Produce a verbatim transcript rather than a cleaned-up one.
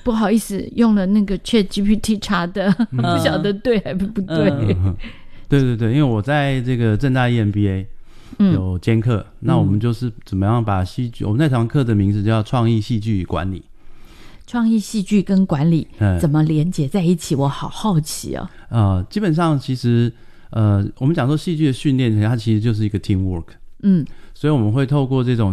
不好意思用了那个 Chat G P T 查的、嗯、不晓得对还不对、 嗯、对对对，因为我在这个政大 E M B A 有兼课、嗯、那我们就是怎么样把戏剧、嗯、我们那堂课的名字叫创意戏剧与管理。 创意戏剧跟管理怎么连结在一起、嗯、我好好奇哦。 呃，基本上其实呃，我们讲说戏剧的训练它其实就是一个 teamwork， 嗯，所以我们会透过这种